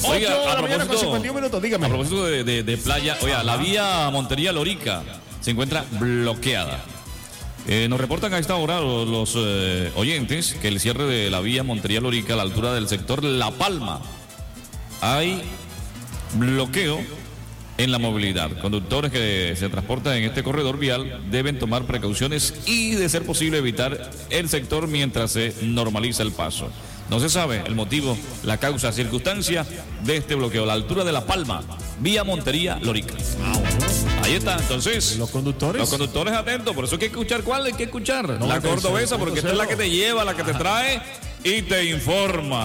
Oiga, 8 de la mañana con 51 minutos, dígame. A propósito de playa, oiga, la vía Montería-Lorica se encuentra bloqueada. Nos reportan a esta hora los oyentes que el cierre de la vía Montería-Lorica a la altura del sector La Palma. Hay bloqueo en la movilidad. Conductores que se transportan en este corredor vial deben tomar precauciones y, de ser posible, evitar el sector mientras se normaliza el paso. No se sabe el motivo, la causa, circunstancia de este bloqueo. La altura de La Palma, vía Montería-Lorica. Ahí está, entonces. Los conductores atentos, por eso hay que escuchar. ¿Cuál hay que escuchar? No, la cordobesa, porque esta es la que te lleva, la que te trae y te informa.